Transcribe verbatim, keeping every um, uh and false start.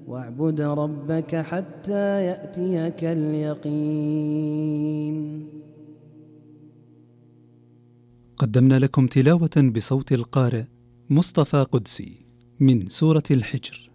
واعبد ربك حتى يأتيك اليقين. قدمنا لكم تلاوة بصوت القارئ مصطفى قدسي من سورة الحجر.